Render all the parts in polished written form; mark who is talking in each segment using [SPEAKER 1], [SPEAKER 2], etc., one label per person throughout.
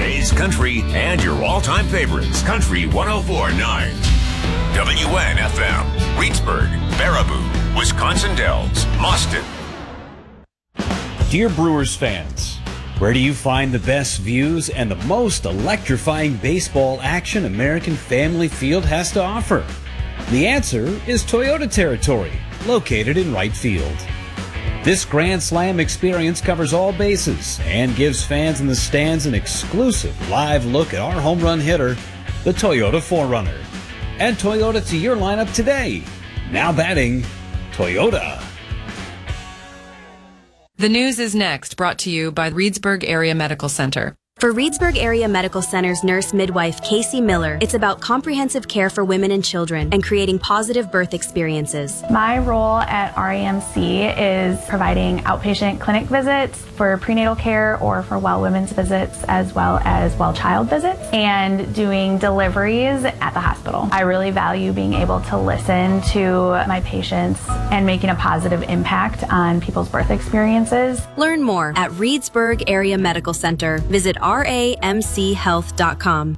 [SPEAKER 1] today's country and your all-time favorites. Country 104.9. WNFM. Reedsburg, Baraboo, Wisconsin Dells, Mauston.
[SPEAKER 2] Dear Brewers fans, where do you find the best views and the most electrifying baseball action American Family Field has to offer? The answer is Toyota territory, located in right field. This Grand Slam experience covers all bases and gives fans in the stands an exclusive live look at our home run hitter, the Toyota 4Runner. Add Toyota to your lineup today. Now batting, Toyota.
[SPEAKER 3] The news is next, brought to you by Reedsburg Area Medical Center.
[SPEAKER 4] For Reedsburg Area Medical Center's nurse midwife, Casey Miller, it's about comprehensive care for women and children and creating positive birth experiences.
[SPEAKER 5] My role at RAMC is providing outpatient clinic visits for prenatal care or for well women's visits as well as well child visits and doing deliveries at the hospital. I really value being able to listen to my patients and making a positive impact on people's birth experiences.
[SPEAKER 4] Learn more at Reedsburg Area Medical Center. Visit ramchealth.com.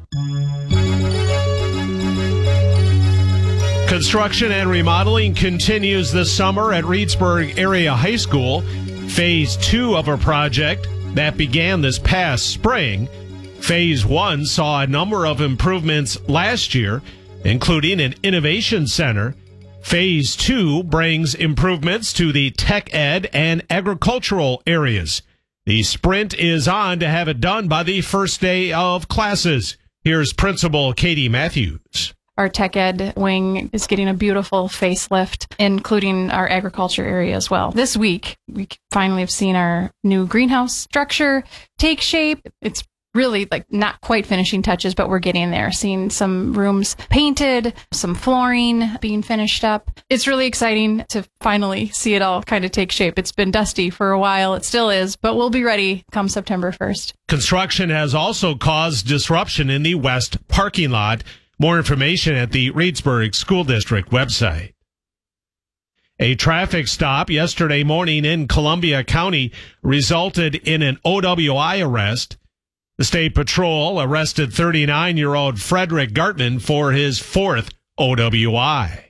[SPEAKER 6] Construction and remodeling continues this summer at Reedsburg Area High School. Phase 2 of a project that began this past spring. Phase 1 saw a number of improvements last year, including an innovation center. Phase 2 brings improvements to the tech ed and agricultural areas. The sprint is on to have it done by the first day of classes. Here's Principal Katie Matthews.
[SPEAKER 7] Our tech ed wing is getting a beautiful facelift, including our agriculture area as well. This week, we finally have seen our new greenhouse structure take shape. It's really like not quite finishing touches, but we're getting there. Seeing some rooms painted, some flooring being finished up. It's really exciting to finally see it all kind of take shape. It's been dusty for a while. It still is, but we'll be ready come September 1st.
[SPEAKER 6] Construction has also caused disruption in the west parking lot. More information at the Reedsburg School District website. A traffic stop yesterday morning in Columbia County resulted in an OWI arrest. The State Patrol arrested 39-year-old Frederick Gartman for his fourth OWI.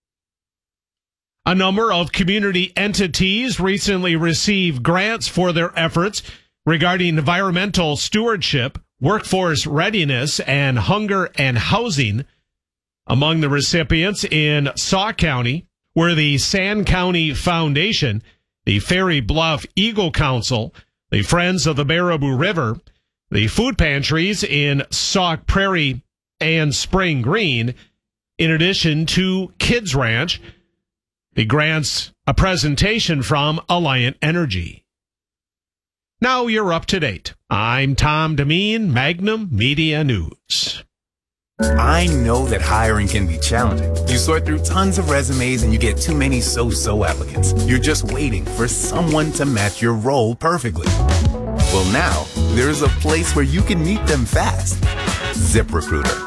[SPEAKER 6] A number of community entities recently received grants for their efforts regarding environmental stewardship, workforce readiness, and hunger and housing. Among the recipients in Sauk County were the Sand County Foundation, the Ferry Bluff Eagle Council, the Friends of the Baraboo River, the food pantries in Sauk Prairie and Spring Green, in addition to Kids Ranch. The grants, a presentation from Alliant Energy. Now you're up to date. I'm Tom Demeen, Magnum Media News.
[SPEAKER 8] I know that hiring can be challenging. You sort through tons of resumes and you get too many so-so applicants. You're just waiting for someone to match your role perfectly. Well, now there's a place where you can meet them fast. ZipRecruiter.